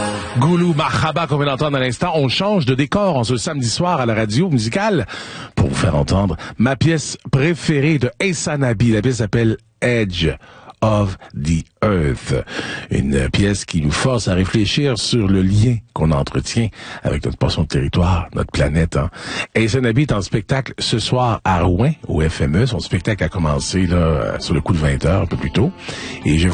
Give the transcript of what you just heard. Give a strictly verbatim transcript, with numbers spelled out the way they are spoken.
Goulou Mahaba qu'on vient d'entendre à l'instant. On change de décor en ce samedi soir à la radio musicale pour vous faire entendre ma pièce préférée de Essa Nabi. La pièce s'appelle Edge of the Earth. Une pièce qui nous force à réfléchir sur le lien qu'on entretient avec notre portion de territoire, notre planète. Hein. Essa Nabi est en spectacle ce soir à Rouen, au F M E. Son spectacle a commencé là sur le coup de vingt heures, un peu plus tôt. Et je